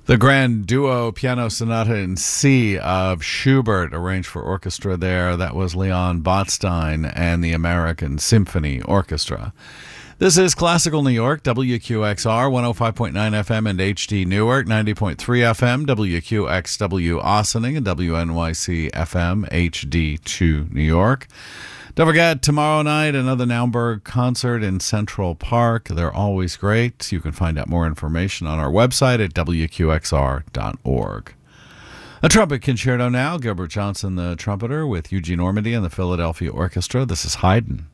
The Grand Duo Piano Sonata in C of Schubert, arranged for orchestra there. That was Leon Botstein and the American Symphony Orchestra. This is Classical New York, WQXR, 105.9 FM and HD Newark, 90.3 FM, WQXW Ossining, and WNYC FM, HD2 New York. Don't forget, tomorrow night, another Naumburg concert in Central Park. They're always great. You can find out more information on our website at WQXR.org. A trumpet concerto now. Gilbert Johnson, the trumpeter, with Eugene Ormandy and the Philadelphia Orchestra. This is Haydn.